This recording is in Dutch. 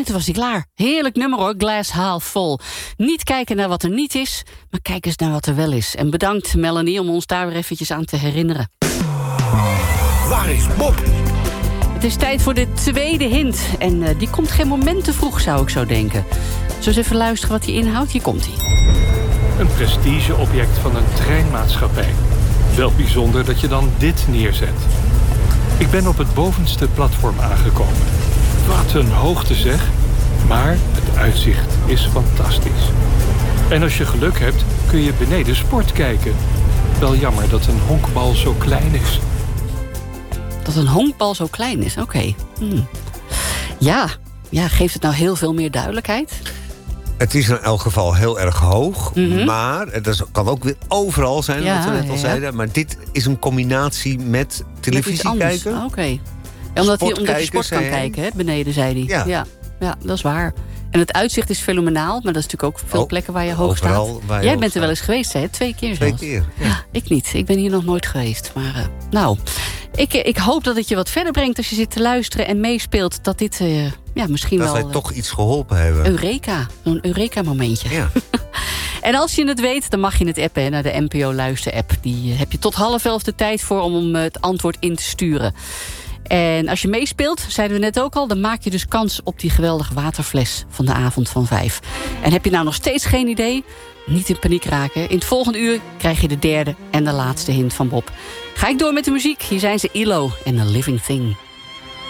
En toen was hij klaar. Heerlijk nummer hoor, Glass Half Full. Niet kijken naar wat er niet is, maar kijk eens naar wat er wel is. En bedankt Melanie om ons daar weer eventjes aan te herinneren. Waar is Bob? Het is tijd voor de tweede hint. En die komt geen moment te vroeg, zou ik zo denken. Zullen we eens even luisteren wat die inhoudt? Hier komt hij. Een prestigeobject van een treinmaatschappij. Wel bijzonder dat je dan dit neerzet. Ik ben op het bovenste platform aangekomen. Wat een hoogte zeg. Maar het uitzicht is fantastisch. En als je geluk hebt, kun je beneden sport kijken. Wel jammer dat een honkbal zo klein is. Dat een honkbal zo klein is, oké. Ja, geeft het nou heel veel meer duidelijkheid? Het is in elk geval heel erg hoog. Maar het kan ook weer overal zijn, wat we net al zeiden. Maar dit is een combinatie met televisie kijken. Oké. Ja, omdat je sport kan kijken, hè? Beneden, zei hij. Ja, dat is waar. En het uitzicht is fenomenaal, maar dat is natuurlijk ook veel plekken waar je hoog staat. Jij bent er wel eens geweest, hè? 2 keer zelfs. 2 keer, ja. Ik niet. Ik ben hier nog nooit geweest. Maar ik hoop dat het je wat verder brengt als je zit te luisteren en meespeelt. Dat dit misschien dat wel... wij toch iets geholpen hebben. Eureka. Zo'n Eureka-momentje. Ja. En als je het weet, dan mag je het appen naar de NPO Luister-app. Die heb je tot 10:30 de tijd voor om het antwoord in te sturen. En als je meespeelt, zeiden we net ook al, dan maak je dus kans op die geweldige waterfles van de avond van 5. En heb je nou nog steeds geen idee? Niet in paniek raken. In het volgende uur krijg je de derde en de laatste hint van Bob. Ga ik door met de muziek. Hier zijn ze, ILO en A Living Thing.